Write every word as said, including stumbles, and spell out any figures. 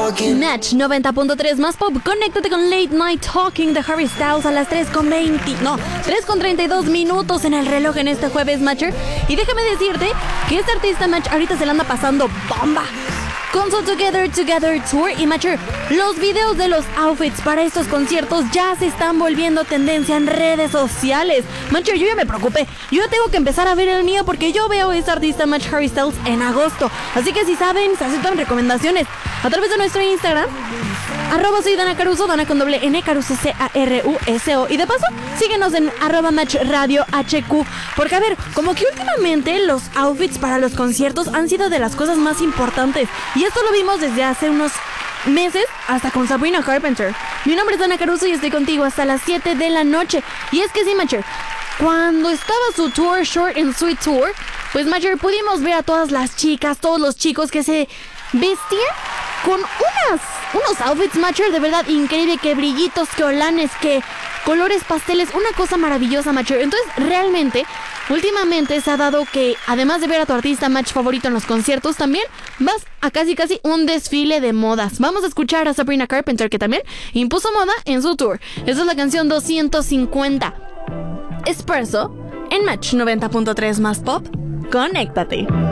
Match noventa punto tres más pop. Conéctate con Late Night Talking de Harry Styles a las tres con veinte. No, tres con treinta y dos minutos en el reloj en este jueves, Matcher. Y déjame decirte que este artista, Match, ahorita se la anda pasando bomba con su Together Together Tour. Y Matcher, los videos de los outfits para estos conciertos ya se están volviendo tendencia en redes sociales. Matcher, yo ya me preocupé. Yo ya tengo que empezar a ver el mío porque yo veo a este artista, Match, Harry Styles, en agosto. Así que si saben, se aceptan recomendaciones a través de nuestro Instagram, arroba soy Dana Caruso, Dana con doble N, Caruso, C A R U S O. Y de paso, síguenos en arroba Match Radio H Q. Porque a ver, como que últimamente los outfits para los conciertos han sido de las cosas más importantes. Y esto lo vimos desde hace unos meses hasta con Sabrina Carpenter. Mi nombre es Dana Caruso y estoy contigo hasta las siete de la noche. Y es que sí, Matcher, cuando estaba su tour Short and Sweet Tour, pues Matcher, pudimos ver a todas las chicas, todos los chicos que se vestían con unas, unos outfits, Matcher, de verdad increíble, que brillitos, que holanes, que colores pasteles, una cosa maravillosa, Matcher. Entonces, realmente, últimamente se ha dado que, además de ver a tu artista Match favorito en los conciertos, también vas a casi casi un desfile de modas. Vamos a escuchar a Sabrina Carpenter, que también impuso moda en su tour. Esa es la canción doscientos cincuenta. Espresso, en Match noventa punto tres más pop. Conéctate.